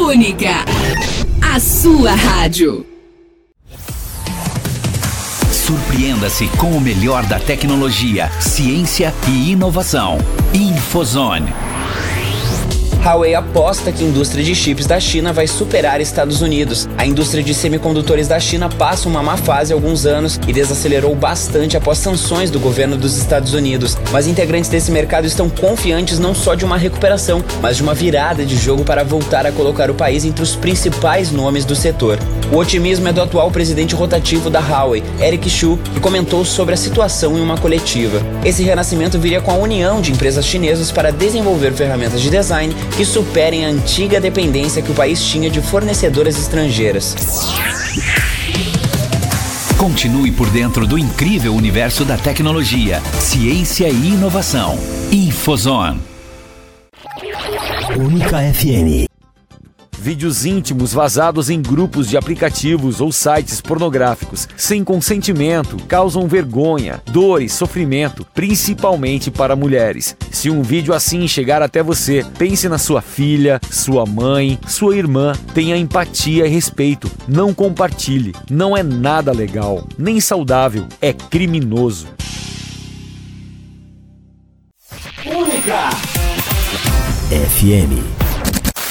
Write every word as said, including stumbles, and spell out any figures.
Única, a sua rádio. Surpreenda-se com o melhor da tecnologia, ciência e inovação. Infozone. Huawei aposta que a indústria de chips da China vai superar Estados Unidos. A indústria de semicondutores da China passa uma má fase há alguns anos e desacelerou bastante após sanções do governo dos Estados Unidos. Mas integrantes desse mercado estão confiantes não só de uma recuperação, mas de uma virada de jogo para voltar a colocar o país entre os principais nomes do setor. O otimismo é do atual presidente rotativo da Huawei, Eric Xu, que comentou sobre a situação em uma coletiva. Esse renascimento viria com a união de empresas chinesas para desenvolver ferramentas de design que superem a antiga dependência que o país tinha de fornecedoras estrangeiras. Continue por dentro do incrível universo da tecnologia, ciência e inovação. Infozone. Única F M. Vídeos íntimos vazados em grupos de aplicativos ou sites pornográficos, sem consentimento, causam vergonha, dor e sofrimento, principalmente para mulheres. Se um vídeo assim chegar até você, pense na sua filha, sua mãe, sua irmã. Tenha empatia e respeito. Não compartilhe. Não é nada legal, nem saudável. É criminoso. Única F M.